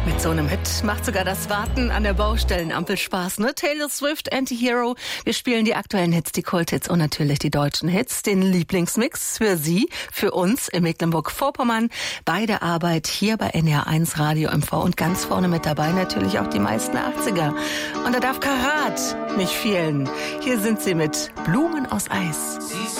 Mit so einem Hit macht sogar das Warten an der Baustellenampel Spaß, ne? Taylor Swift, Anti-Hero. Wir spielen die aktuellen Hits, die Kulthits und natürlich die deutschen Hits. Den Lieblingsmix für Sie, für uns in Mecklenburg-Vorpommern bei der Arbeit hier bei NR1 Radio MV. Und ganz vorne mit dabei natürlich auch die meisten 80er. Und da darf Karat nicht fehlen. Hier sind sie mit Blumen aus Eis.